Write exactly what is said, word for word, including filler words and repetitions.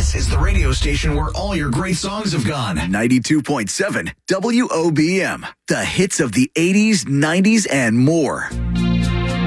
This is the radio station where all your great songs have gone. ninety-two point seven W O B M. The hits of the eighties, nineties, and more.